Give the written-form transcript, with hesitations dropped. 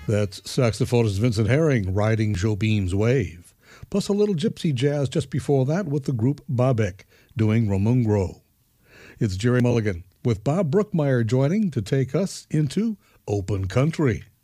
That's saxophonist Vincent Herring riding Jobim's wave, plus a little gypsy jazz just before that with the group Babek doing Romungro. It's Jerry Mulligan with Bob Brookmeyer joining to take us into Open Country.